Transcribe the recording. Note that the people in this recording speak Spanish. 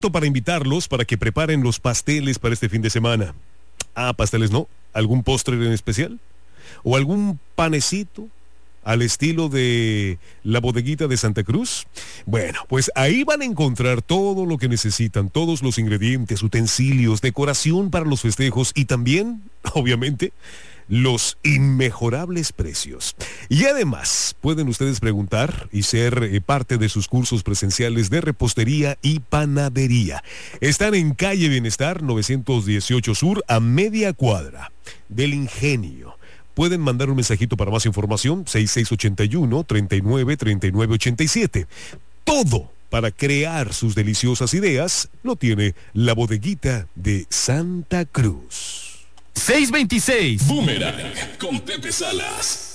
para invitarlos para que preparen los pasteles para este fin de semana. Ah, pasteles no. ¿Algún postre en especial? ¿O algún panecito al estilo de la bodeguita de Santa Cruz? Bueno, pues ahí van a encontrar todo lo que necesitan, todos los ingredientes, utensilios, decoración para los festejos y también, obviamente, los inmejorables precios. Y además, pueden ustedes preguntar y ser parte de sus cursos presenciales de repostería y panadería. Están en calle Bienestar 918 Sur, a media cuadra del Ingenio. Pueden mandar un mensajito para más información, 6681-393987. Todo para crear sus deliciosas ideas lo tiene la bodeguita de Santa Cruz. 626 Boomerang con Pepe Salas.